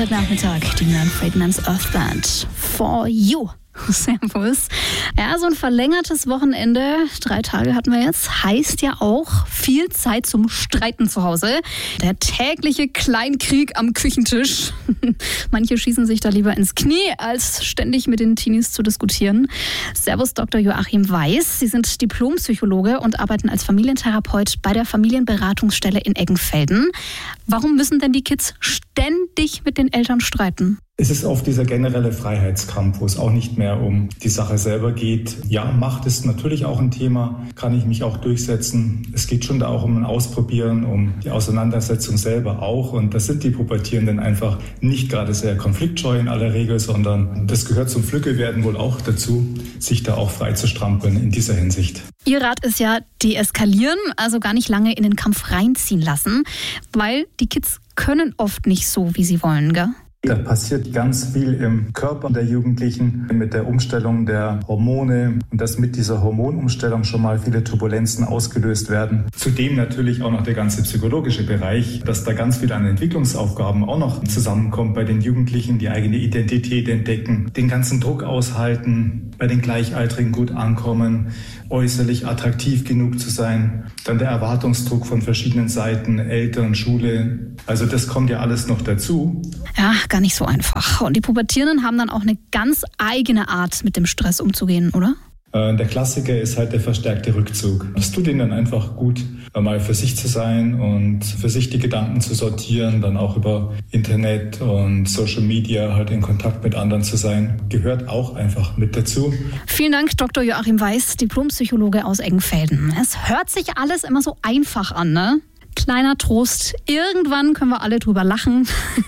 Heute Nachmittag die Manfred Mann's Earth Band. For You. Servus. Ja, so ein verlängertes Wochenende, 3 Tage hatten wir jetzt, heißt ja auch viel Zeit zum Streiten zu Hause. Der tägliche Kleinkrieg am Küchentisch. Manche schießen sich da lieber ins Knie, als ständig mit den Teenies zu diskutieren. Servus Dr. Joachim Weiß. Sie sind Diplompsychologe und arbeiten als Familientherapeut bei der Familienberatungsstelle in Eggenfelden. Warum müssen denn die Kids ständig mit den Eltern streiten? Es ist oft dieser generelle Freiheitskampf, wo es auch nicht mehr um die Sache selber geht. Ja, Macht ist natürlich auch ein Thema. Kann ich mich auch durchsetzen? Es geht schon da auch um ein Ausprobieren, um die Auseinandersetzung selber auch. Und das sind die Pubertierenden einfach nicht gerade sehr konfliktscheu in aller Regel, sondern das gehört zum Flüggewerden wohl auch dazu, sich da auch frei zu strampeln in dieser Hinsicht. Ihr Rat ist ja deeskalieren, also gar nicht lange in den Kampf reinziehen lassen, weil die Kids können oft nicht so, wie sie wollen, gell? Da passiert ganz viel im Körper der Jugendlichen mit der Umstellung der Hormone und dass mit dieser Hormonumstellung schon mal viele Turbulenzen ausgelöst werden. Zudem natürlich auch noch der ganze psychologische Bereich, dass da ganz viel an Entwicklungsaufgaben auch noch zusammenkommt bei den Jugendlichen, die eigene Identität entdecken, den ganzen Druck aushalten, bei den Gleichaltrigen gut ankommen, äußerlich attraktiv genug zu sein, dann der Erwartungsdruck von verschiedenen Seiten, Eltern, Schule. Also das kommt ja alles noch dazu. Ja, gar nicht so einfach. Und die Pubertierenden haben dann auch eine ganz eigene Art, mit dem Stress umzugehen, oder? Der Klassiker ist halt der verstärkte Rückzug. Es tut ihnen dann einfach gut, mal für sich zu sein und für sich die Gedanken zu sortieren, dann auch über Internet und Social Media halt in Kontakt mit anderen zu sein. Gehört auch einfach mit dazu. Vielen Dank, Dr. Joachim Weiß, Diplompsychologe aus Eggenfelden. Es hört sich alles immer so einfach an, ne? Kleiner Trost, irgendwann können wir alle drüber lachen.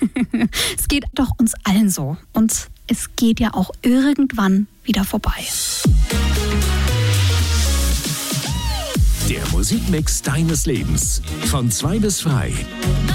Es geht doch uns allen so. Und es geht ja auch irgendwann wieder vorbei. Der Musikmix deines Lebens. Von 2 bis 3.